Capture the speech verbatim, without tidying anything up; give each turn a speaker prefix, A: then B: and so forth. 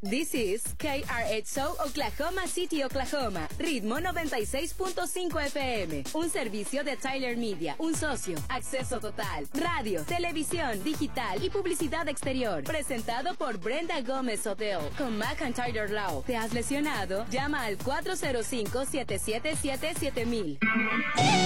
A: This is K R H O Oklahoma City, Oklahoma. Ritmo noventa y seis punto cinco F M. Un servicio de Tyler Media. Un socio. Acceso total. Radio, televisión, digital y publicidad exterior. Presentado por Brenda Gómez Hotel. Con McIntyre Law. ¿Te has lesionado? Llama al cuatro cero cinco, siete siete siete, siete mil.